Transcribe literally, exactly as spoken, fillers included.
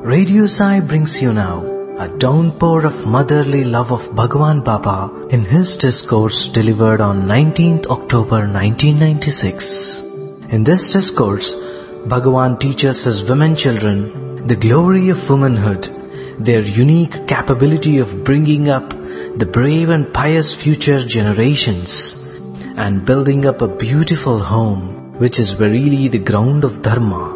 Radio Sai brings you now a downpour of motherly love of Bhagwan Baba in his discourse delivered on nineteenth October nineteen ninety-six. In this discourse, Bhagavan teaches his women children the glory of womanhood, their unique capability of bringing up the brave and pious future generations and building up a beautiful home, which is verily the ground of Dharma.